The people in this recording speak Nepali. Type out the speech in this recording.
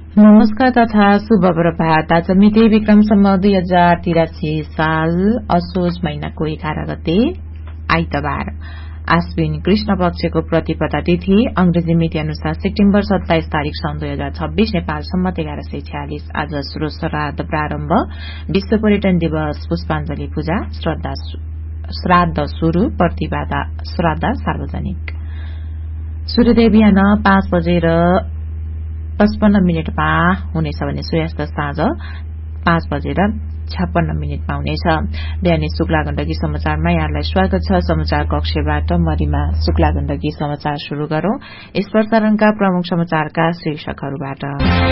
नमस्कार तथा शुभ प्रभात। आज मिति विक्रम सम्वत 2083 साल असोज महिनाको 11 गते आइतबार आश्विन कृष्ण पक्षको प्रतिपदा तिथि अंग्रेजी मिति अनुसार सेप्टेम्बर 27 तारिक सन् 2026 नेपाल सम्मत 1146। आज श्रोत श्राद्ध प्रारम्भ, विश्व पर्यटन दिवस, पुष्पाञ्जली पूजा, श्राद्ध शुरू, प्रतिपदा श्राद्ध सार्वजनिक। सूर्योदय बिहान 5 बजेर 55 मिनटमा हुनेछ भने सूर्यास्त साँझ 5 बजेर 56 मिनटमा हुनेछ। बिहानी शुक्ला गण्डकी समाचारमा यहाँलाई स्वागत छ। समाचार कक्षबाट मरिमा शुक्ला गण्डकी समाचार शुरू गरौं। यस प्रसारणका प्रमुख समाचारका शीर्षकहरूबाट।